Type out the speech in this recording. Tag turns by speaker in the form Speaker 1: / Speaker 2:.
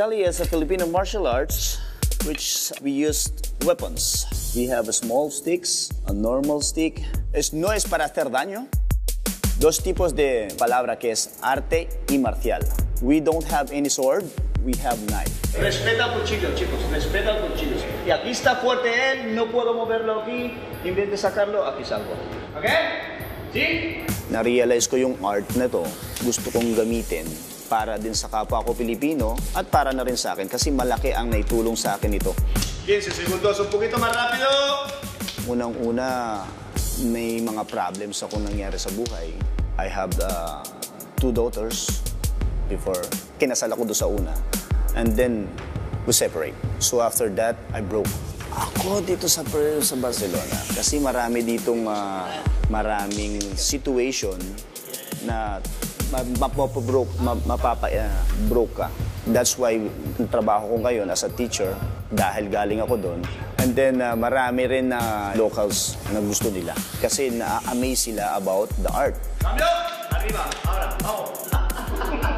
Speaker 1: Kali is a Filipino martial arts which we used weapons. We have a small sticks, a normal stick. No es para hacer daño. Dos tipos de palabra que es arte y marcial. We don't have any sword, we have knife. Respeta el cuchillo, chicos, respeta el cuchillo. Y aquí está fuerte él, no puedo moverlo aquí. En vez de sacarlo, aquí salgo. ¿Ok? ¿Sí? Na-realize ko yung art na to, gusto kong gamitin para din sa kapwa ko Pilipino at para na rin sa akin kasi malaki ang naitulong sa akin ito. 15 segundos, un poquito más rápido. Unang-una, may mga problems akong nangyari sa buhay. I have 2 daughters before. Kinasal ako doon sa una. And then, we separate. So after that, I broke. Ako dito sa Barcelona kasi marami ditong maraming situation na mapapa-broke ka. That's why ang trabaho ko ngayon as a teacher dahil galing ako doon. And then marami rin na locals na gusto nila kasi na-amaze sila about the art. Cambio! Arriba! Ahora! Vamos!